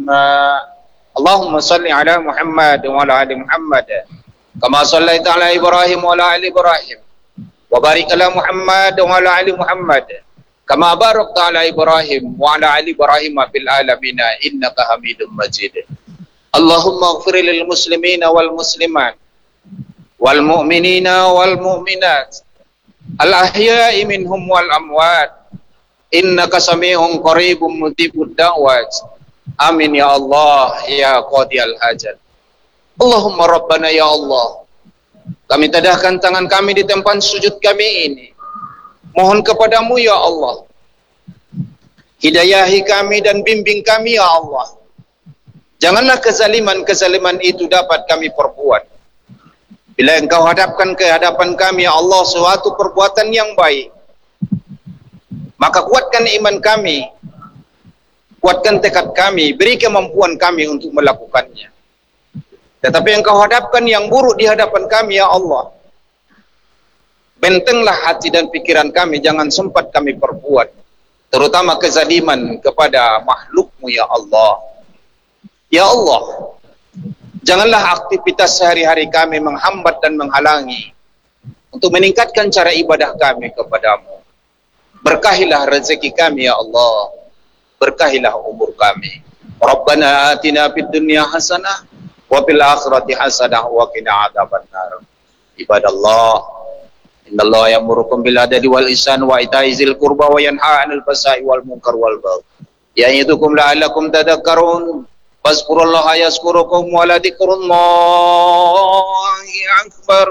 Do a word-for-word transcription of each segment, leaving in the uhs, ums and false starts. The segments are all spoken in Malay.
Allahumma salli ala Muhammad wa ala ali Muhammad kama sallaita ala Ibrahim wa ala ali Ibrahim wa barik ala Muhammad wa ala ali Muhammad kama barakta ala Ibrahim wa ala ali Ibrahim fil alamin innaka Hamidum Majid. Allahumma ighfir lil muslimina wal muslimat wal mu'minina wal mu'minat al ahya'i minhum wal amwat innaka sami'un qaribun mujibud da'wat. Amin ya Allah ya qadiyal hajat. Allahumma rabbana ya Allah, kami tadahkan tangan kami di tempat sujud kami ini, mohon kepadamu ya Allah, hidayahi kami dan bimbing kami ya Allah. Janganlah kezaliman-kezaliman itu dapat kami perbuat. Bila engkau hadapkan ke hadapan kami ya Allah suatu perbuatan yang baik, maka kuatkan iman kami, kuatkan tekad kami, beri kemampuan kami untuk melakukannya. Tetapi engkau hadapkan yang buruk di hadapan kami ya Allah, bentenglah hati dan pikiran kami, jangan sempat kami perbuat, terutama kezaliman kepada makhlukmu ya Allah. Ya Allah, janganlah aktivitas sehari-hari kami menghambat dan menghalangi untuk meningkatkan cara ibadah kami kepadamu. Berkahilah rezeki kami ya Allah, berkahilah umur kami. Rabbana atina fid dunya hasanah wa fil akhirati hasanah wa qina adzabannar. Ibadallah, innallaha ya'murukum bil adli wal ihsan wa ita'i dzil qurba wa yanha 'anil fahsya'i wal munkar wal baghi ya'idukum la'allakum tadhakkarun. Fazkurullaha yazkurukum wa la dzikrullahi akbar.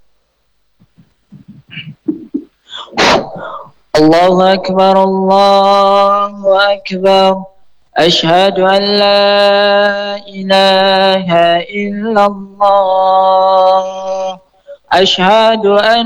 Allahu akbar, Allahu akbar. Ashhadu an la ilaha illallah. Ashhadu an